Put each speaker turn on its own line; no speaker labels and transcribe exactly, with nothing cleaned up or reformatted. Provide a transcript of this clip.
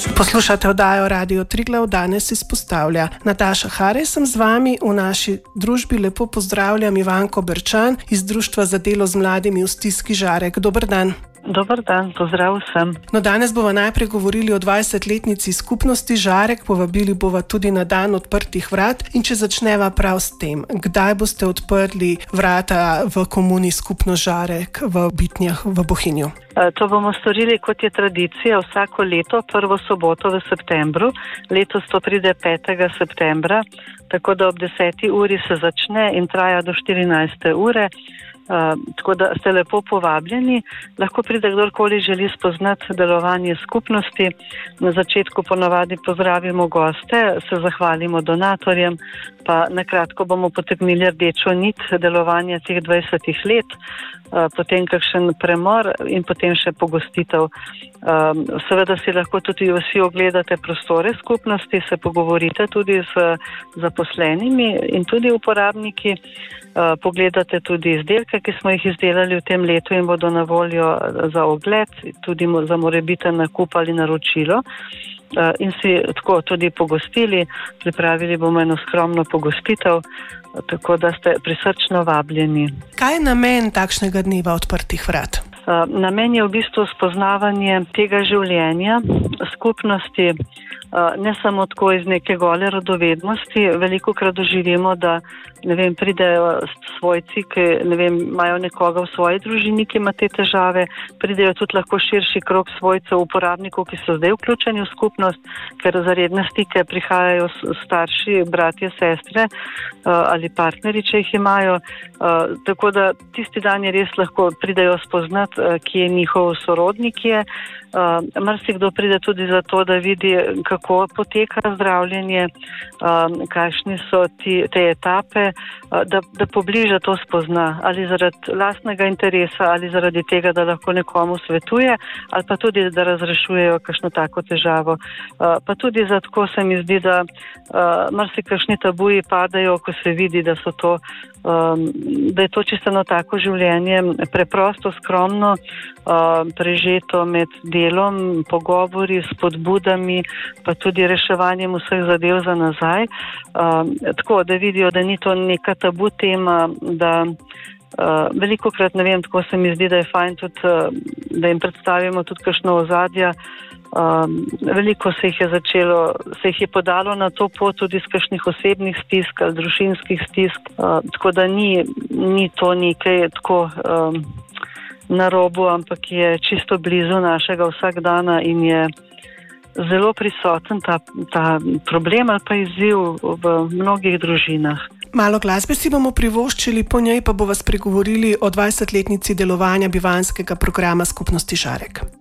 Poslušate oddajo Radio Triglav, danes izpostavlja Nataša Harej, sem z vami. V naši družbi lepo pozdravljam Ivanko Berčan iz Društva za delo z mladimi v stiski Žarek. Dober dan.
Dober dan, pozdrav vsem.
No, danes bova najprej govorili o dvajsetletnici skupnosti Žarek, povabili bova tudi na dan odprtih vrat in če začneva prav s tem, kdaj boste odprli vrata v komuni skupnost Žarek v Bitnjah v Bohinju?
To bomo storili, kot je tradicija, vsako leto, prvo soboto v septembru. Letos to pride petega septembra, tako da ob deseti uri se začne in traja do štirinajste ure. Uh, tako da ste lepo povabljeni. Lahko pride kdorkoli želi spoznati delovanje skupnosti. Na začetku ponavadi pozdravimo goste, se zahvalimo donatorjem, pa nakratko bomo potegnili rdečo nit delovanja teh dvajsetih let, uh, potem kakšen premor in potem še pogostitev. Uh, seveda si lahko tudi vsi ogledate prostore skupnosti, se pogovorite tudi z zaposlenimi in tudi uporabniki, uh, pogledate tudi izdelke, ki smo jih izdelali v tem letu in bodo na voljo za ogled, tudi za morebiten nakup ali naročilo. In si tako tudi pogostili, pripravili bomo eno skromno pogostitev, tako da ste prisrčno vabljeni.
Kaj je namen takšnega dneva odprtih vrat?
Namen je v bistvu spoznavanje tega življenja, skupnosti, ne samo tako iz neke gole radovednosti. Velikokrat doživimo, da ne vem, pridejo svojci, ki ne vem, imajo nekoga v svoji družini, ki ima te težave, pridejo tudi lahko širši krog svojcev, uporabnikov, ki so zdaj vključeni v skupnost, ker za redne stike prihajajo starši, bratje, sestre ali partneri, če jih imajo. Tako da tisti dan je res lahko pridejo spoznati, kje je njihov sorodnik je. Marsikdo pride tudi zato, da vidi, kako poteka zdravljenje, kakšni so ti, te etape, da, da pobliže to spozna, ali zaradi lastnega interesa, ali zaradi tega, da lahko nekomu svetuje, ali pa tudi, da razrešujejo kakšno tako težavo. Pa tudi zato se mi zdi, da marsikakšni tabuji padajo, ko se vidi, da so to, da je to čisto tako življenje preprosto, skromno, prežeto med delom, pogovori, spodbudami, pa tudi reševanjem vseh zadev za nazaj. Tako, da vidijo, da ni to neka tabu tema, da velikokrat, ne vem, tako se mi zdi, da je fajn tudi, da jim predstavimo tudi kakšno ozadje. Um, veliko se jih je začelo, se jih je podalo na to pot tudi iz kakšnih osebnih stisk ali družinskih stisk, uh, tako da ni, ni to nekaj tako um, na robu, ampak je čisto blizu našega vsakdana in je zelo prisoten ta, ta problem ali pa izziv v mnogih družinah.
Malo glasbe si bomo privoščili, po njej pa bova spregovorili o dvajsetletnici delovanja bivanjskega programa skupnosti Žarek.